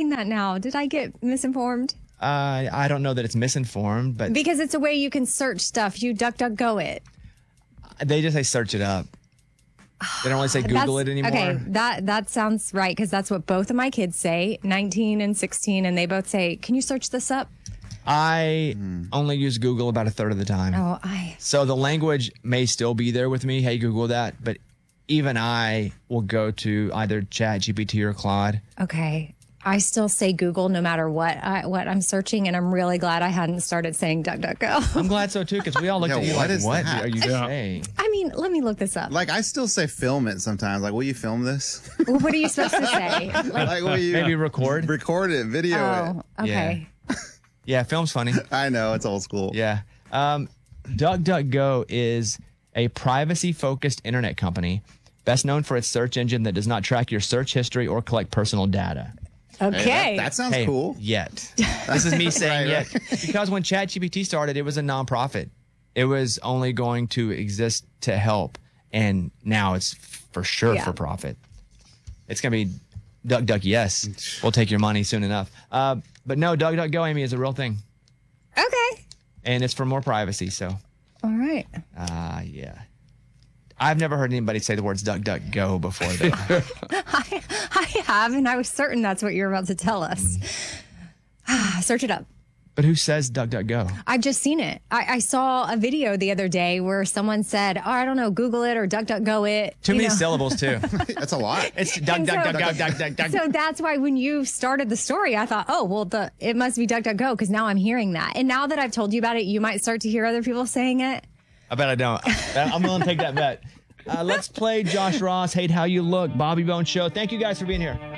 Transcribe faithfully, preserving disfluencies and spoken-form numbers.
saying that now. Did I get misinformed? Uh, I don't know that it's misinformed, but Because it's a way you can search stuff. You duck, duck, go it. they just say search it up. They don't really say Google That's- it anymore. Okay, that that sounds right because that's what both of my kids say, nineteen and sixteen, and they both say, "Can you search this up?" I only use Google about a third of the time. Oh, I. So the language may still be there with me. Hey, Google that. But even I will go to either Chat G P T or Claude. Okay. I still say Google no matter what I, what I'm searching, and I'm really glad I hadn't started saying DuckDuckGo. I'm glad so too, because we all looked Yeah, at you what like, is what that? are you saying? I mean, let me look this up. Like, I still say film it sometimes. Like, will you film this? Well, what are you supposed to say? Like, Like, will you Maybe record? record it, video oh, okay. Yeah, film's funny. it? I know, it's old school. Yeah. Um, DuckDuckGo is a privacy-focused internet company best known for its search engine that does not track your search history or collect personal data. Okay. Hey, that, that sounds Hey, cool. Yet. This is me saying Right, yet. Because when ChatGPT started, it was a nonprofit. It was only going to exist to help. And now it's for sure Yeah. for profit. It's going to be Duck, Duck, yes. We'll take your money soon enough. Uh, but no, DuckDuckGo, Amy, is a real thing. Okay. And it's for more privacy. So, All right. uh, yeah. I've never heard anybody say the words Duck, Duck, Go before. Though. I, I have, and I was certain that's what you're about to tell us. Search it up. But who says Duck, Duck, Go? I've just seen it. I, I saw a video the other day where someone said, oh, I don't know, Google it or DuckDuckGo it. Too you many know. syllables, too. That's a lot. It's Duck, And Duck, so- Duck, Duck, Duck, Duck, Duck. So that's why when you started the story, I thought, oh, well, the it must be DuckDuckGo because now I'm hearing that. And now that I've told you about it, you might start to hear other people saying it. I bet I don't. I'm willing to take that bet. Uh, let's play Josh Ross, Hate How You Look, Bobby Bones Show. Thank you guys for being here.